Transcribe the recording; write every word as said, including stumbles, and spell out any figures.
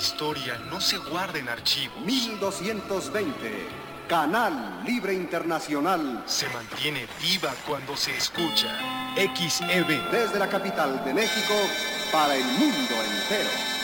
historia no se guarda en archivo. mil doscientos veinte, Canal Libre Internacional. Se mantiene viva cuando se escucha. X E V. Desde la capital de México, para el mundo entero.